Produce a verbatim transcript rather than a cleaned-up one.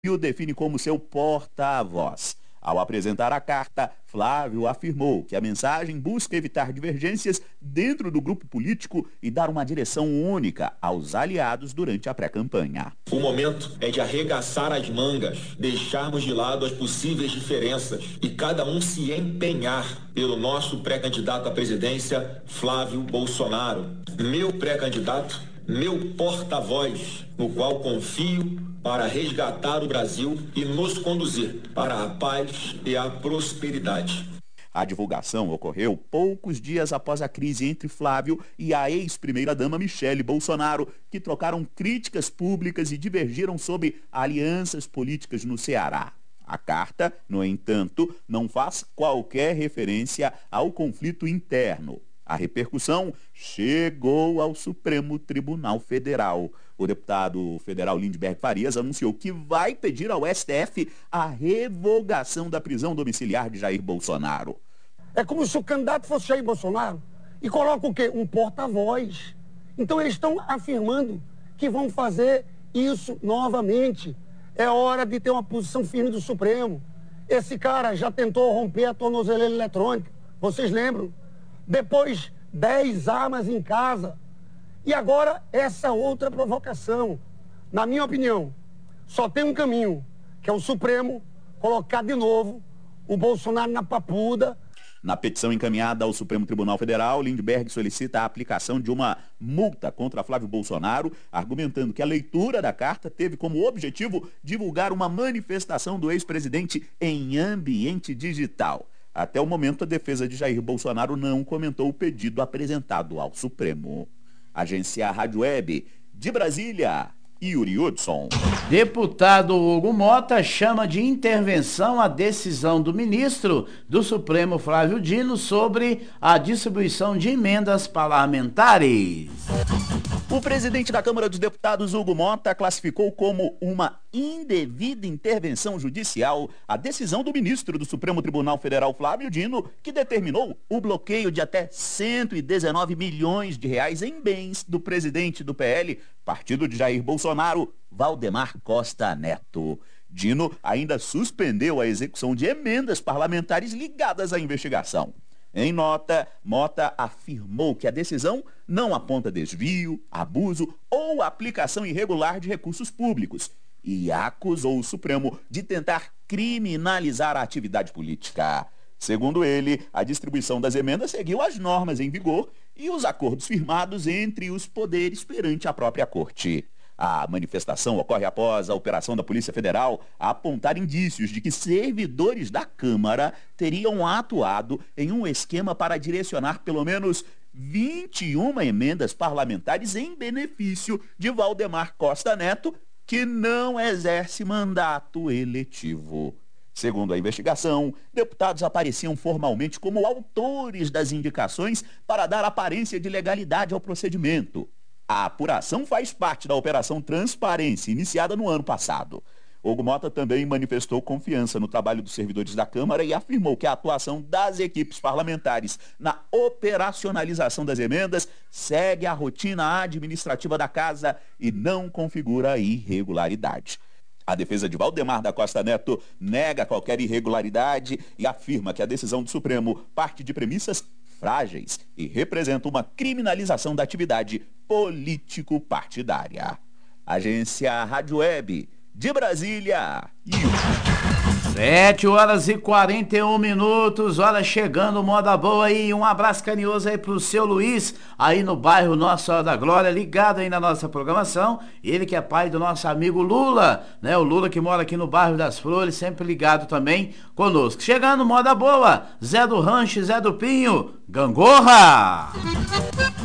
e o define como seu porta-voz. Ao apresentar a carta, Flávio afirmou que a mensagem busca evitar divergências dentro do grupo político e dar uma direção única aos aliados durante a pré-campanha. O momento é de arregaçar as mangas, deixarmos de lado as possíveis diferenças e cada um se empenhar pelo nosso pré-candidato à presidência, Flávio Bolsonaro. Meu pré-candidato, meu porta-voz, no qual confio para resgatar o Brasil e nos conduzir para a paz e a prosperidade. A divulgação ocorreu poucos dias após a crise entre Flávio e a ex-primeira-dama Michele Bolsonaro, que trocaram críticas públicas e divergiram sobre alianças políticas no Ceará. A carta, no entanto, não faz qualquer referência ao conflito interno. A repercussão chegou ao Supremo Tribunal Federal. O deputado federal Lindbergh Farias anunciou que vai pedir ao S T F a revogação da prisão domiciliar de Jair Bolsonaro. É como se o candidato fosse Jair Bolsonaro e coloca o quê? Um porta-voz. Então eles estão afirmando que vão fazer isso novamente. É hora de ter uma posição firme do Supremo. Esse cara já tentou romper a tornozeleira eletrônica. Vocês lembram? Depois, dez armas em casa. E agora, essa outra provocação. Na minha opinião, só tem um caminho, que é o Supremo colocar de novo o Bolsonaro na papuda. Na petição encaminhada ao Supremo Tribunal Federal, Lindbergh solicita a aplicação de uma multa contra Flávio Bolsonaro, argumentando que a leitura da carta teve como objetivo divulgar uma manifestação do ex-presidente em ambiente digital. Até o momento, a defesa de Jair Bolsonaro não comentou o pedido apresentado ao Supremo. Agência Rádio Web, de Brasília, Yuri Hudson. Deputado Hugo Mota chama de intervenção a decisão do ministro do Supremo, Flávio Dino, sobre a distribuição de emendas parlamentares. O presidente da Câmara dos Deputados, Hugo Mota, classificou como uma indevida intervenção judicial a decisão do ministro do Supremo Tribunal Federal, Flávio Dino, que determinou o bloqueio de até cento e dezenove milhões de reais em bens do presidente do P L, partido de Jair Bolsonaro, Valdemar Costa Neto. Dino ainda suspendeu a execução de emendas parlamentares ligadas à investigação. Em nota, Mota afirmou que a decisão não aponta desvio, abuso ou aplicação irregular de recursos públicos e acusou o Supremo de tentar criminalizar a atividade política. Segundo ele, a distribuição das emendas seguiu as normas em vigor e os acordos firmados entre os poderes perante a própria Corte. A manifestação ocorre após a operação da Polícia Federal apontar indícios de que servidores da Câmara teriam atuado em um esquema para direcionar pelo menos vinte e uma emendas parlamentares em benefício de Valdemar Costa Neto, que não exerce mandato eletivo. Segundo a investigação, deputados apareciam formalmente como autores das indicações para dar aparência de legalidade ao procedimento. A apuração faz parte da Operação Transparência, iniciada no ano passado. Hugo Mota também manifestou confiança no trabalho dos servidores da Câmara e afirmou que a atuação das equipes parlamentares na operacionalização das emendas segue a rotina administrativa da Casa e não configura irregularidade. A defesa de Valdemar da Costa Neto nega qualquer irregularidade e afirma que a decisão do Supremo parte de premissas frágeis e representa uma criminalização da atividade político-partidária. Agência Rádio Web, de Brasília, Yuri. sete horas e quarenta e um minutos, olha, chegando moda boa aí, um abraço carinhoso aí pro seu Luiz, aí no bairro Nossa Senhora da Glória, ligado aí na nossa programação, ele que é pai do nosso amigo Lula, né, o Lula que mora aqui no bairro das Flores, sempre ligado também conosco. Chegando moda boa, Zé do Rancho, Zé do Pinho, Gangorra!